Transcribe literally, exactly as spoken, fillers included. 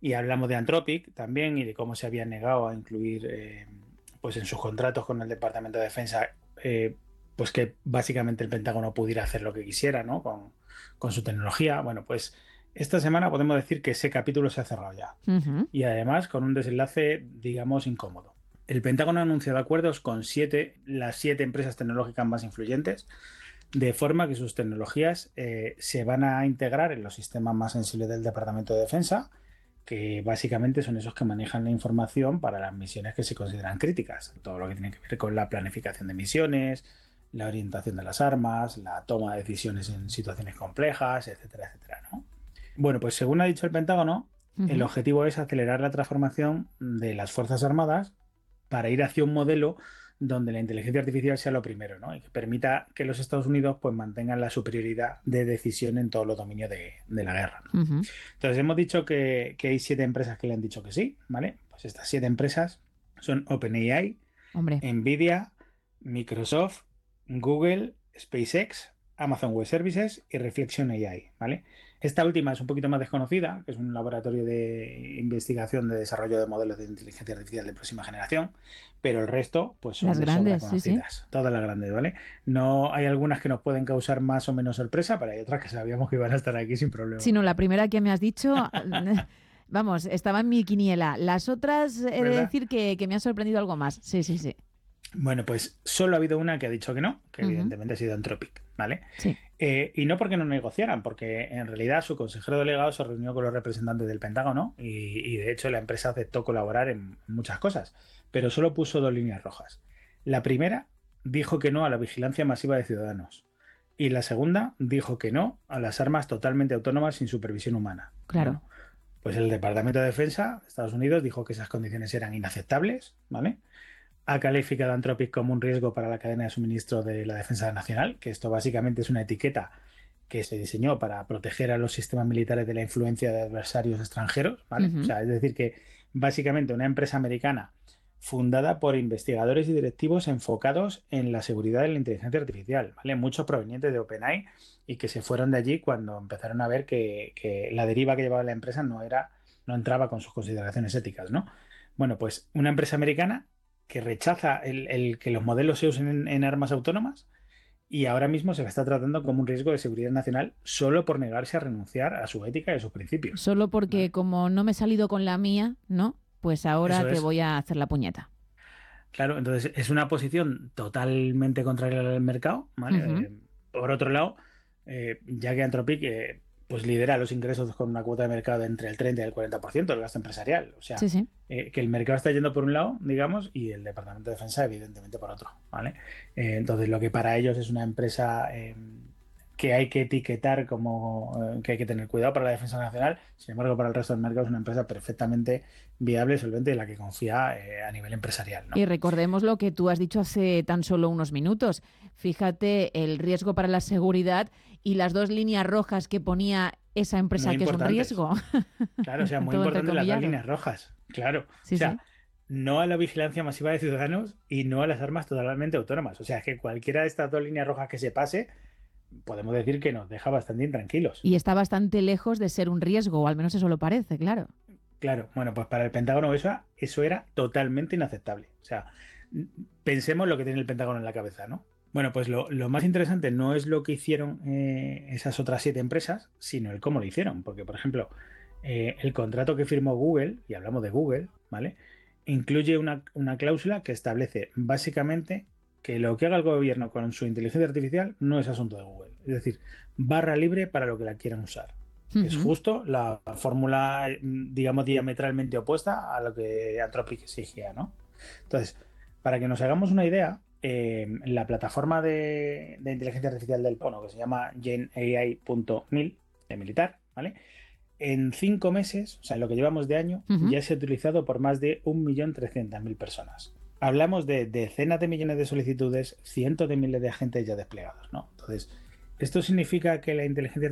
Y hablamos de Anthropic también y de cómo se había negado a incluir eh, pues en sus contratos con el Departamento de Defensa, eh, pues que básicamente el Pentágono pudiera hacer lo que quisiera, ¿no? Con, con su tecnología. Bueno, pues esta semana podemos decir que ese capítulo se ha cerrado ya. Ujú. Y además con un desenlace, digamos, incómodo. El Pentágono ha anunciado acuerdos con siete, las siete empresas tecnológicas más influyentes, de forma que sus tecnologías eh, se van a integrar en los sistemas más sensibles del Departamento de Defensa, que básicamente son esos que manejan la información para las misiones que se consideran críticas. Todo lo que tiene que ver con la planificación de misiones, la orientación de las armas, la toma de decisiones en situaciones complejas, etcétera, etcétera, ¿no? Bueno, pues según ha dicho el Pentágono, el Ujú. objetivo es acelerar la transformación de las Fuerzas Armadas para ir hacia un modelo donde la inteligencia artificial sea lo primero, ¿no? Y que permita que los Estados Unidos pues, mantengan la superioridad de decisión en todos los dominios de, de la guerra, ¿no? Ujú. Entonces, hemos dicho que, que hay siete empresas que le han dicho que sí, ¿vale? Pues estas siete empresas son OpenAI, Hombre, Nvidia, Microsoft, Google, SpaceX, Amazon Web Services y Reflection A I, ¿vale? Esta última es un poquito más desconocida, que es un laboratorio de investigación de desarrollo de modelos de inteligencia artificial de próxima generación, pero el resto, pues son las de sobra grandes, sí, sí. conocidas, todas las grandes, ¿vale? No hay algunas que nos pueden causar más o menos sorpresa, pero hay otras que sabíamos que iban a estar aquí sin problema, Sino la primera que me has dicho, vamos, estaba en mi quiniela. Las otras, he de ¿verdad? decir que, que me ha sorprendido algo más. Sí, sí, sí. Bueno, pues solo ha habido una que ha dicho que no, que Ujú. evidentemente ha sido Anthropic, ¿vale? Sí. Eh, y no porque no negociaran, porque en realidad su consejero delegado se reunió con los representantes del Pentágono y, y de hecho la empresa aceptó colaborar en muchas cosas, pero solo puso dos líneas rojas. La primera dijo que no a la vigilancia masiva de ciudadanos y la segunda dijo que no a las armas totalmente autónomas sin supervisión humana. Claro. Bueno, pues el Departamento de Defensa de Estados Unidos dijo que esas condiciones eran inaceptables, ¿vale? Ha calificado a Anthropic como un riesgo para la cadena de suministro de la defensa nacional, que esto básicamente es una etiqueta que se diseñó para proteger a los sistemas militares de la influencia de adversarios extranjeros, ¿vale? O Ujú. sea, es decir, que básicamente una empresa americana fundada por investigadores y directivos enfocados en la seguridad de la inteligencia artificial, ¿vale? Muchos provenientes de OpenAI y que se fueron de allí cuando empezaron a ver que, que la deriva que llevaba la empresa no era, no entraba con sus consideraciones éticas, ¿no? Bueno, pues una empresa americana que rechaza el, el que los modelos se usen en, en armas autónomas y ahora mismo se la está tratando como un riesgo de seguridad nacional solo por negarse a renunciar a su ética y a sus principios. Solo porque ¿Vale? como no me he salido con la mía, ¿no? Pues ahora Eso te es. voy a hacer la puñeta. Claro, entonces es una posición totalmente contraria al mercado, ¿vale? Ujú. Eh, por otro lado, eh, ya que Anthropic eh, pues lidera los ingresos con una cuota de mercado de entre el treinta y el cuarenta por ciento del gasto empresarial. O sea, Sí, sí. eh, que el mercado está yendo por un lado, digamos, y el Departamento de Defensa, evidentemente, por otro, ¿vale? Eh, entonces, lo que para ellos es una empresa eh, que hay que etiquetar como eh, que hay que tener cuidado para la defensa nacional, sin embargo, para el resto del mercado es una empresa perfectamente viable, solvente, en la que confía eh, a nivel empresarial, Y ¿no? recordemos lo que tú has dicho hace tan solo unos minutos. Fíjate el riesgo para la seguridad y las dos líneas rojas que ponía esa Muy empresa que es un importantes. riesgo. Claro, o sea, muy Todo importantes las dos entrecomillado. líneas rojas. Claro. O Sí, sea, sí. no a la vigilancia masiva de ciudadanos y no a las armas totalmente autónomas. O sea, es que cualquiera de estas dos líneas rojas que se pase, podemos decir que nos deja bastante intranquilos. Y está bastante lejos de ser un riesgo, o al menos eso lo parece, claro. Claro, bueno, pues para el Pentágono eso, eso era totalmente inaceptable. O sea, pensemos lo que tiene el Pentágono en la cabeza, ¿no? Bueno, pues lo, lo más interesante no es lo que hicieron eh, esas otras siete empresas, sino el cómo lo hicieron. Porque, por ejemplo, eh, el contrato que firmó Google, y hablamos de Google, ¿vale? Incluye una, una cláusula que establece básicamente que lo que haga el gobierno con su inteligencia artificial no es asunto de Google. Es decir, barra libre para lo que la quieran usar. Es Ujú. justo la fórmula, digamos, diametralmente opuesta a lo que Anthropic exigía, ¿no? Entonces, para que nos hagamos una idea, eh, la plataforma de, de inteligencia artificial del Pono, que se llama gen A I punto mil, de militar, ¿vale? En cinco meses, o sea, en lo que llevamos de año, Ujú. ya se ha utilizado por más de un millón trescientas mil personas. Hablamos de decenas de millones de solicitudes, cientos de miles de agentes ya desplegados, ¿no? Entonces, esto significa que la inteligencia